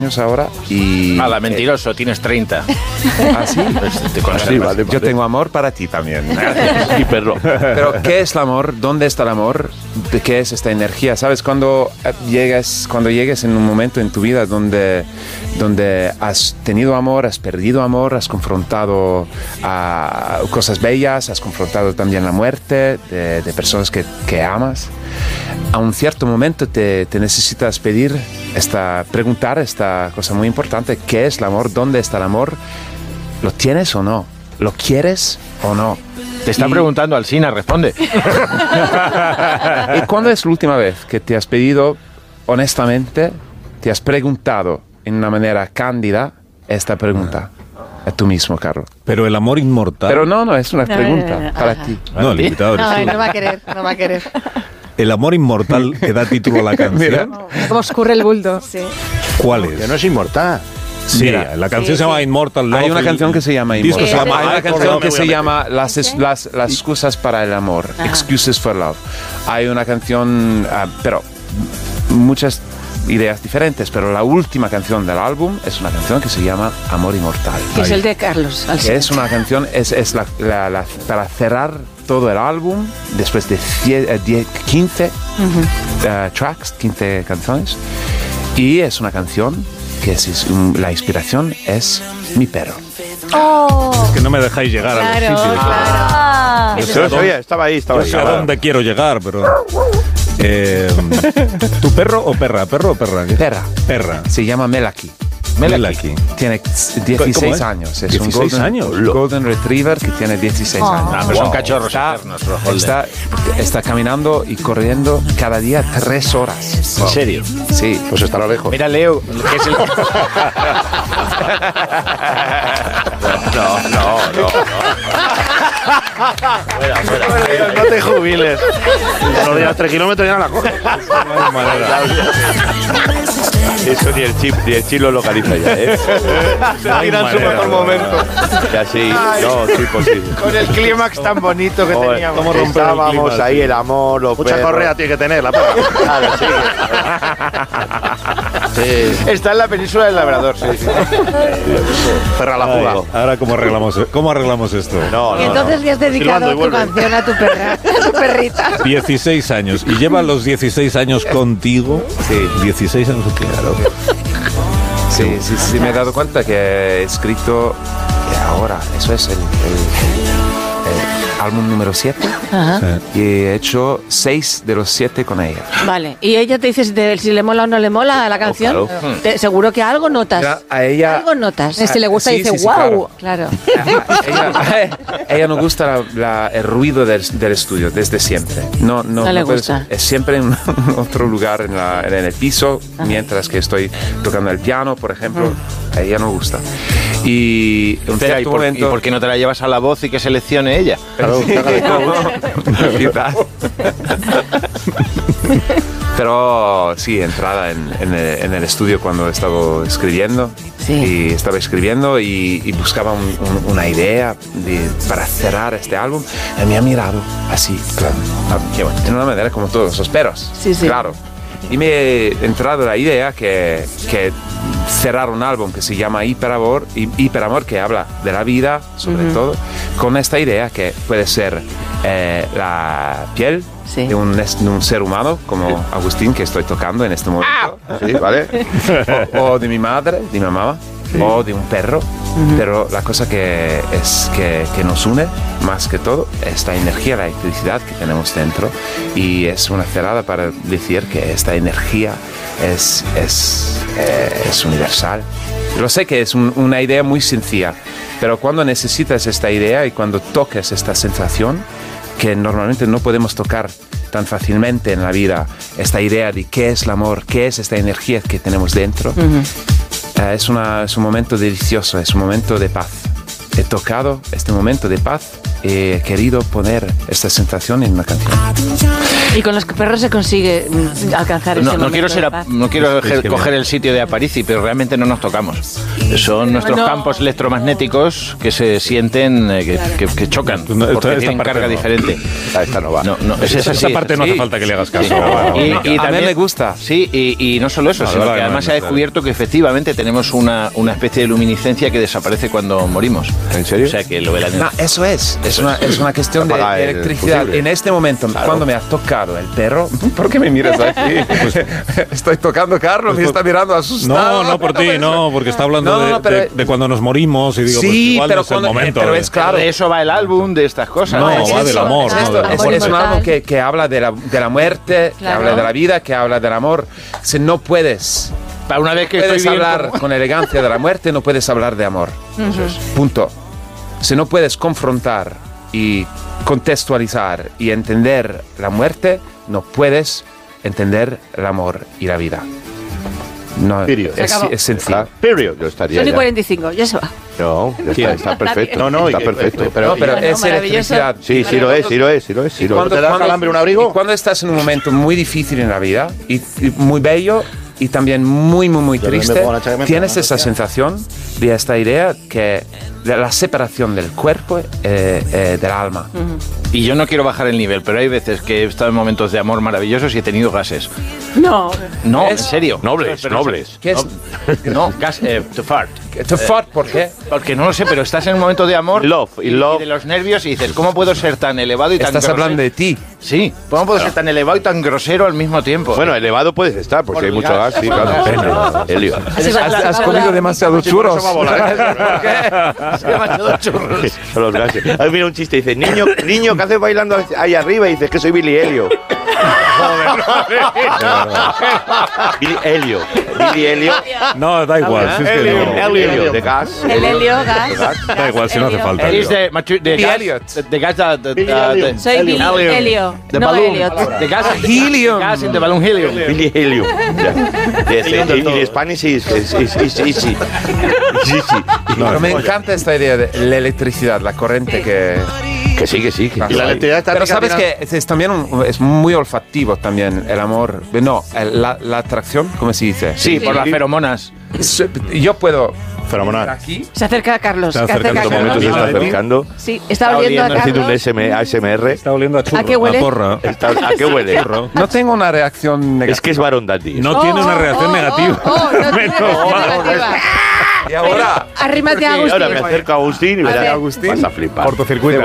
ahora y... Hala, mentiroso, tienes 30. ¿Ah, sí? Pues Sí, vale. Yo tengo amor para ti también. Y perro. Pero, ¿qué es el amor? ¿Dónde está el amor? ¿De qué es esta energía? ¿Sabes? Cuando llegues en un momento en tu vida donde has tenido amor, has perdido amor, has confrontado a cosas bellas, has confrontado también la muerte de personas que amas, a un cierto momento te necesitas preguntar esta cosa muy importante: ¿qué es el amor? ¿Dónde está el amor? ¿Lo tienes o no? ¿Lo quieres o no? Te están preguntando, Alsina, responde. ¿Y cuándo es la última vez que te has pedido, honestamente, te has preguntado en una manera cándida esta pregunta? A tú mismo, Carlos. Pero el amor inmortal... Pero no, es una pregunta para ti. No, el invitado eres tú. No va a querer. El amor inmortal que da título a la canción. Cómo escurre el bulto. Sí. ¿Cuál es? Que no es inmortal. Sí, mira, la canción se llama Immortal Love. Hay una canción que se llama Immortal. Hay una canción que se llama las excusas para el amor. Excuses for Love. Hay una canción, pero muchas ideas diferentes, pero la última canción del álbum es una canción que se llama Amor Inmortal. Que es el de Carlos Alsina. Que es una canción, es para cerrar todo el álbum, después de 15 tracks, 15 canciones. Y es una canción que la inspiración es mi perro. Es que no me dejáis llegar a los sitios. Claro. Yo lo sabía, estaba ahí. No sé a dónde quiero llegar, pero... ¿Tu perro o perra? ¿Perro o perra? Perra. Se llama Melaki. Tiene 16 años. Es 16 un Golden Retriever que tiene 16 años. Pero son cachorros eternos. Está caminando y corriendo cada día 3 horas. ¿En serio? Sí. Pues estará lejos. Mira, Leo, que es el... No. Fuera. No te jubiles. A los días 3 kilómetros ya no la coges. No hay manera. Eso ni el chip lo localiza ya, ¿eh? Seguirá en su mejor momento. Ya sí, no, sí, posible. Con el clímax tan bonito que teníamos. Estábamos ahí, el amor, los mucha perros. correa tiene que tener la perra. Claro, sí. Sí. Está en la península del Labrador, sí. Perra la fuga. Ahora, ¿cómo arreglamos esto? Y entonces le has dedicado tu canción a tu perra, a tu perrita. 16 años. ¿Y lleva los 16 años contigo? Sí. 16 años contigo. Claro. Sí, me he dado cuenta que he escrito ahora, eso es el álbum número 7. Ajá. Y he hecho 6 de los 7 con ella. Vale, y ella te dice si le mola o no le mola la canción. Claro. Seguro que algo notas. A ella, Algo notas. Si le gusta, sí, dice, sí, wow. Claro. ella no gusta el ruido del estudio desde siempre. No le gusta. Es siempre en otro lugar en el piso, mientras que estoy tocando el piano, por ejemplo. A ella no gusta. Y en un cierto momento... ¿Y por qué no te la llevas a la voz y que seleccione ella? Claro, quizás. Pero sí, entrada en el estudio cuando estaba escribiendo. Sí. Y estaba escribiendo y buscaba una idea para cerrar este álbum. Y me ha mirado así, claro, de una manera como todos los perros. Sí. Claro. Y me he entrado la idea que cerrar un álbum que se llama Hiperamor, que habla de la vida, sobre todo, con esta idea que puede ser la piel de un ser humano, como Agustín, que estoy tocando en este momento. Sí, ¿vale? o de mi madre, de mi mamá. O de un perro, pero la cosa que nos une más que todo es la energía, la electricidad que tenemos dentro, y es una cerrada para decir que esta energía es universal. Lo sé que es una idea muy sencilla, pero cuando necesitas esta idea y cuando toques esta sensación que normalmente no podemos tocar tan fácilmente en la vida, esta idea de qué es el amor, qué es esta energía que tenemos dentro, es un momento delicioso, es un momento de paz. He tocado este momento de paz he querido poner esta sensación en una canción. Y con los perros se consigue alcanzar ese momento. No quiero coger el sitio de Aparici, pero realmente no nos tocamos. Son nuestros campos electromagnéticos que se sienten, que chocan, porque tienen carga diferente. Esta no va. Esa parte no hace falta que le hagas caso. Y a mí me gusta. Sí, y no solo eso, sino que además se ha descubierto que efectivamente tenemos una especie de luminiscencia que desaparece cuando morimos. ¿En serio? O sea, que lo de la... No, eso es una cuestión de electricidad. En este momento, cuando me ha tocado el perro, ¿por qué me miras aquí? Estoy tocando a Carlos, me está mirando asustado. No, por ti, no, porque está hablando de cuando nos morimos y digo, sí, pues igual pero no es el momento. Pero es claro. De eso va el álbum, de estas cosas. No, va del amor. Es un álbum que habla de la muerte, que habla de la vida, que habla del amor. Si no puedes... Para una vez que puedes estoy hablar con elegancia de la muerte, no puedes hablar de amor. Punto. Si no puedes confrontar y contextualizar y entender la muerte, no puedes entender el amor y la vida. No, es sencillo. Period. Yo estaría Son y ya. 45, ya se va. No, está perfecto. Está perfecto. Pero es maravilloso. electricidad. Sí, lo es. ¿Te da calambre un abrigo? Y cuando estás en un momento muy difícil en la vida y muy bello y también muy triste, tienes esa sensación de esta idea que de la separación del cuerpo del alma. Y yo no quiero bajar el nivel, pero hay veces que he estado en momentos de amor maravillosos y he tenido gases. No. No, en serio. Nobles. ¿Qué es? No, gas, to fart. To fart, ¿por qué? Porque no lo sé, pero estás en un momento de amor Y y de los nervios y dices, ¿cómo puedo ser tan elevado y tan Estás grosero? hablando de ti. Sí, ¿cómo puedo ser tan elevado y tan grosero al mismo tiempo? Bueno, elevado puedes estar, porque hay mucho gas. Sí, claro. Helio. Has comido demasiados churros. Son los gases. A mí mira un chiste, dice, niño, ¿qué haces bailando ahí arriba? Y dices que soy Billy Helio. Billy Helio. No, da igual. Si es que no. Helio, de gas. El helio, gas. Da igual, si no hace falta. Is the gas, Elliot. the gas, Soy Billy Helio. the No, balloon, Elliot. the gas, Helium. gas in the balloon helium. Billy Helio. In Spanish is easy. Pero me encanta esta idea de la electricidad, la corriente que sí. pasa Y la ahí. electricidad está Pero sabes picada. que es también es muy olfativo también el amor. No, la atracción, ¿cómo se dice? Sí, por las feromonas. Yo puedo Fenomenal. aquí. Se acerca a Carlos. Se acerca En estos momentos se está acercando. Sí, está oliendo a Haciendo un Carlos. ASMR. Está oliendo a churro. ¿A qué huele? porra. ¿A qué huele? No tengo una reacción negativa. Es que es varón dandy. No tiene una reacción negativa. No tiene reacción negativa. Y ahora, Arrímate a Ahora me Agustín. acerco a Agustín y verás. Agustín. Vas a flipar. Cortocircuito.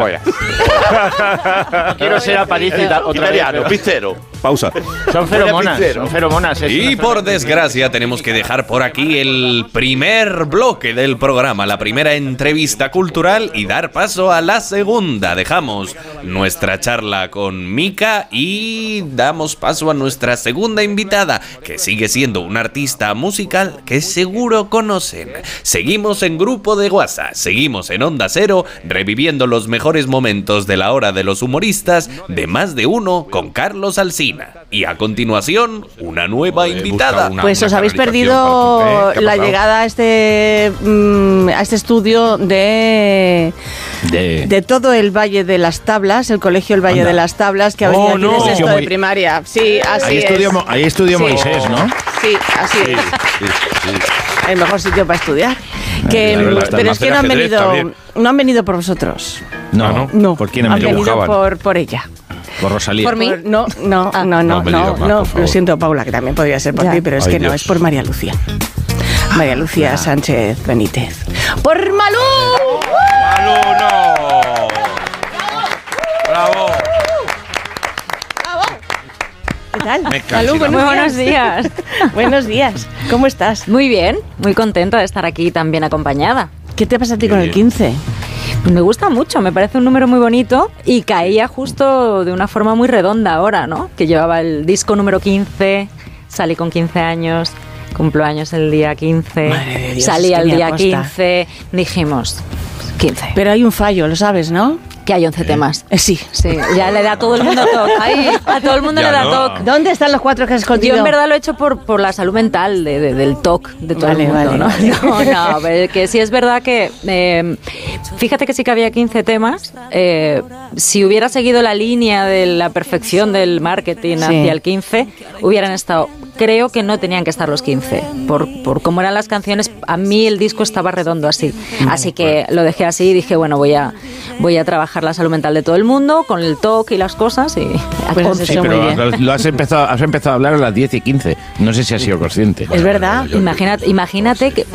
Quiero ser Aparici otra vez. Italiano, pizzero. Pausa. Son feromonas. Y por desgracia tenemos que dejar por aquí el primer bloque del programa, la primera entrevista cultural y dar paso a la segunda. Dejamos nuestra charla con Mika y damos paso a nuestra segunda invitada, que sigue siendo una artista musical que seguro conocen. Seguimos en Grupo de WhatsApp, seguimos en Onda Cero, reviviendo los mejores momentos de la hora de los humoristas de Más de Uno con Carlos Alsina. Y a continuación, una nueva invitada. Pues os habéis perdido la llegada a este estudio de todo el Valle de las Tablas, el colegio El Valle de las Tablas, que ha venido aquí de sexto de primaria. Sí, así es. Ahí estudió Moisés, ¿no? Sí, así es. El mejor sitio para estudiar. Pero es que no han venido por vosotros. No. ¿Por quién han venido? Por ella. Por Rosalía. ¿Por mí? No, lo siento, Paula, que también podría ser por ti, pero es que no, es por María Lucía. María Lucía Sánchez Benítez. ¡Por Malú! ¡Malú, no! ¡Bravo! ¿Qué tal? Malú, buenos días. Buenos días. ¿Cómo estás? Muy bien, muy contenta de estar aquí tan bien acompañada. ¿Qué te pasa a ti con el 15? Me gusta mucho, me parece un número muy bonito y caía justo de una forma muy redonda ahora, ¿no? Que llevaba el disco número 15, salí con 15 años, cumplo años el día 15, Madre de Dios, salí al tenía día posta. 15, dijimos 15. Pero hay un fallo, lo sabes, ¿no? Que hay 11 temas. Sí. Ya le da a todo el mundo TOC. A todo el mundo le da TOC. ¿Dónde están los 4 que has escondido? Yo en verdad lo he hecho por la salud mental del TOC de todo el mundo, ¿no? No, pero que sí es verdad que... fíjate que sí que había 15 temas. Si hubiera seguido la línea de la perfección del marketing hacia el 15, hubieran estado... Creo que no tenían que estar los 15. Por cómo eran las canciones, a mí el disco estaba redondo así. Así que lo dejé así y dije, bueno, voy a trabajar la salud mental de todo el mundo con el TOC y las cosas y pues sí, pero lo has empezado a hablar a las 10 y 15. No sé si has sido consciente. Es verdad. Imagínate que